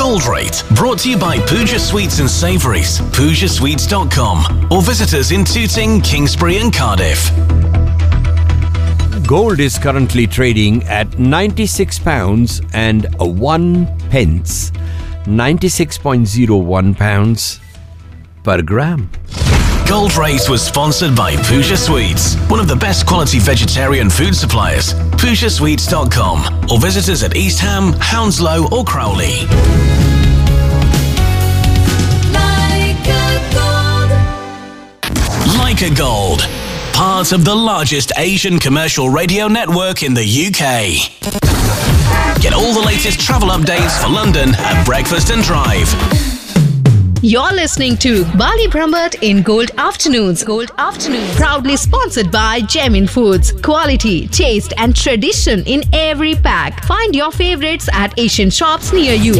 Gold Rate, brought to you by Pooja Sweets and Savouries, PoojaSweets.com, or visit us in Tooting, Kingsbury and Cardiff. Gold is currently trading at £96 and 1 pence, 96.01 pounds per gram. Gold Rate was sponsored by Pooja Sweets, one of the best quality vegetarian food suppliers. PoojaSweets.com, or visit us at East Ham, Hounslow or Crowley. Leica Gold, part of the largest Asian commercial radio network in the UK. Get all the latest travel updates for London at Breakfast and Drive. You're listening to Bali Brahmat in Gold Afternoons. Gold Afternoons. Proudly sponsored by Jamin Foods. Quality, taste and tradition in every pack. Find your favorites at Asian shops near you.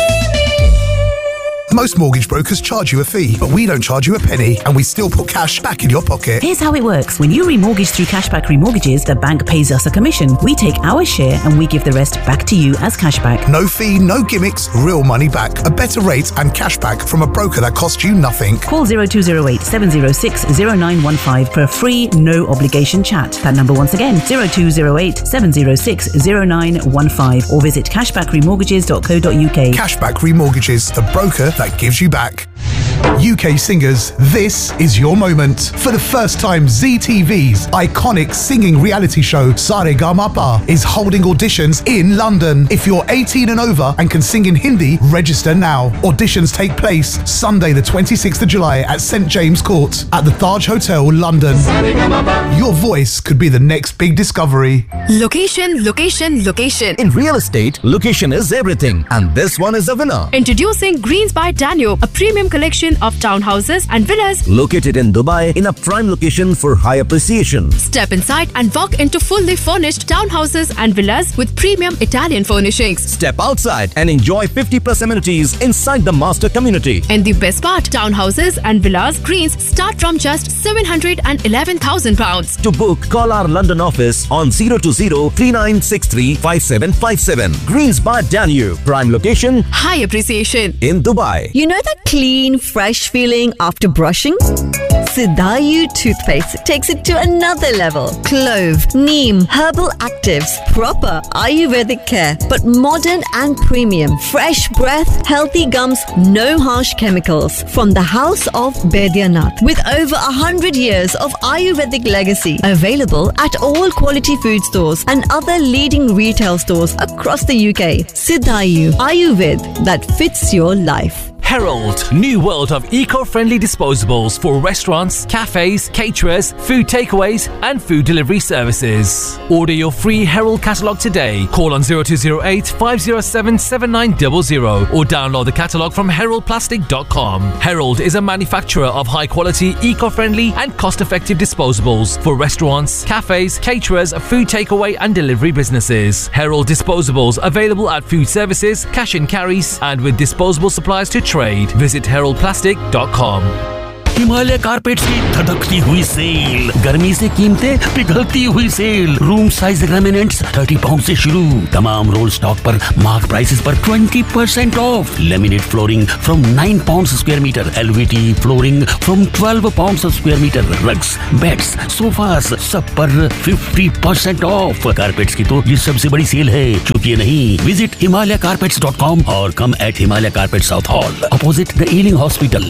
Most mortgage brokers charge you a fee, but we don't charge you a penny, and we still put cash back in your pocket. Here's how it works. When you remortgage through Cashback Remortgages, the bank pays us a commission. We take our share and we give the rest back to you as cashback. No fee, no gimmicks, real money back. A better rate and cashback from a broker that costs you nothing. Call 0208 706 0915 for a free, no obligation chat. That number once again, 0208 706 0915, or visit cashbackremortgages.co.uk. Cashback Remortgages, the broker that gives you back. UK singers, this is your moment. For the first time, ZTV's iconic singing reality show Sare Gama Pa is holding auditions in London. If you're 18 and over and can sing in Hindi, register now. Auditions take place Sunday the 26th of July at St James Court at the Taj Hotel, London. Your voice could be the next big discovery. Location, location, location. In real estate, location is everything, and this one is a winner. Introducing Greens by Danube, a premium collection of townhouses and villas located in Dubai in a prime location for high appreciation. Step inside and walk into fully furnished townhouses and villas with premium Italian furnishings. Step outside and enjoy 50+ amenities inside the master community. And the best part, townhouses and villas Greens start from just £711,000. To book, call our London office on 020-3963-5757. Greens by Danube, prime location, high appreciation in Dubai. You know that clean, fresh feeling after brushing? Sidayu toothpaste takes it to another level. Clove, neem, herbal actives, proper Ayurvedic care, but modern and premium. Fresh breath, healthy gums, no harsh chemicals. From the house of Baidyanath, with over 100 years of Ayurvedic legacy. Available at all quality food stores and other leading retail stores across the UK. Sidayu Ayurved that fits your life. Herald, new world of eco-friendly disposables for restaurants, cafes, caterers, food takeaways and food delivery services. Order your free Herald catalogue today. Call on 0208 507 7900 or download the catalogue from heraldplastic.com. Herald is a manufacturer of high-quality, eco-friendly and cost-effective disposables for restaurants, cafes, caterers, food takeaway and delivery businesses. Herald disposables available at food services, cash and carries and with disposable supplies to trade. Visit heraldplastic.com. Himalaya carpets की धधकती हुई cell, गर्मी से कीमतें पिघलती हुई cell, room size laminates 30 pound से शुरू, तमाम role stock पर मार्क प्राइसेस पर 20% of, laminate flooring from 9 pound square metre, एलवीटी flooring from 12 pound square metre, rugs, beds, sofas सब पर 50% ऑफ। कारपेट्स की तो ये सबसे बड़ी सेल है, चूकिए नहीं। विजिट himalaycarpets.com और कम eight Himalaya carpet south hall, opposite the ailing hospital.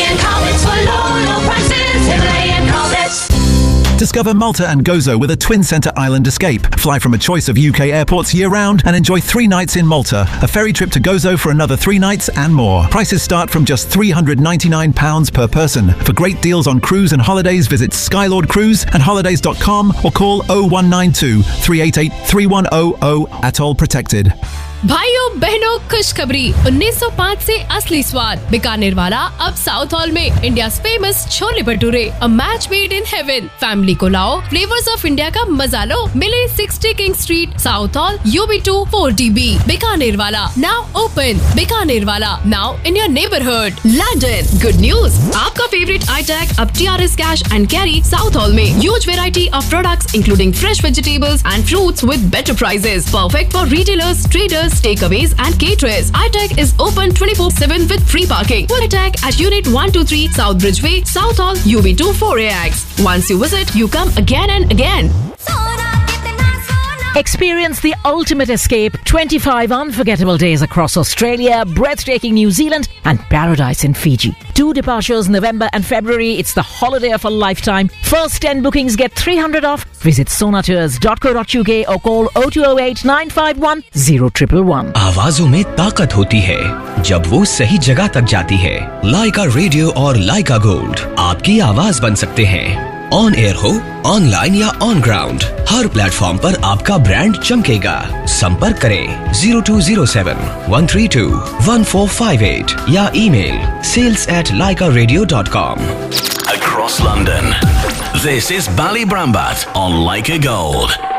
Discover Malta and Gozo with a twin centre island escape. Fly from a choice of UK airports year-round and enjoy 3 nights in Malta. A ferry trip to Gozo for another 3 nights and more. Prices start from just £399 per person. For great deals on cruise and holidays, visit Skylord Cruise and holidays.com or call 0192 388 3100. Atoll protected. भाइयों बहनों खुशखबरी, 1905 से असली स्वाद बीकानेर वाला अब south hall में India famous chole bhature, a match made in heaven. Family को लाओ, फ्लेवर्स ऑफ इंडिया का मजा लो। मिले 60 king street, south hall, UB2 4DB। Bikaner वाला नाउ ओपन। बीकानेर वाला now in your neighbourhood. London, good news, आपका फेवरेट आई-टैग अब TRS cash and carry south hall में। Huge variety of products including fresh vegetables and fruits with better prices, perfect for retailers, traders hotels, takeaways and caterers. iTech is open 24/7 with free parking. Polytech at Unit 123 South Bridgeway, South Hall, UB2 4AX. Once you visit, you come again and again. Experience the ultimate escape, 25 unforgettable days across Australia, breathtaking New Zealand and paradise in Fiji. 2 departures November and February. It's the holiday of a lifetime. First 10 bookings get 300 off. Visit sonatours.co.uk or call 0208 951 0111. आवाजों में ताकत होती है जब वो सही जगह तक जाती है। लाइका रेडियो और लाइका गोल्ड आपकी आवाज बन सकते हैं। ऑन एयर हो, ऑनलाइन या ऑन ग्राउंड, हर प्लेटफॉर्म पर आपका ब्रांड चमकेगा। संपर्क करें 0207 132 1458 या email sales@laikaradio.com. Across London, this is Ballybrambot on Leica Gold.